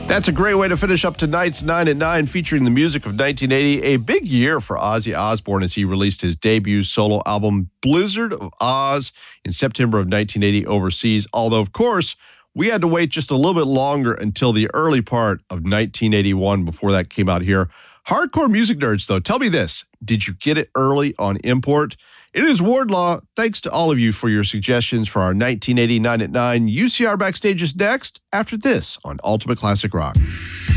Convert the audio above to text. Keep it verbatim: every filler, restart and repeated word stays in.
That's a great way to finish up tonight's nine at nine, featuring the music of nineteen eighty. A big year for Ozzy Osbourne as he released his debut solo album, Blizzard of Ozz, in September of nineteen eighty overseas. Although, of course, we had to wait just a little bit longer until the early part of nineteen eighty-one before that came out here. Hardcore music nerds, though, tell me this. Did you get it early on import? It is Wardlaw. Thanks to all of you for your suggestions for our nineteen eighty-nine at nine. U C R Backstage is next after this on Ultimate Classic Rock.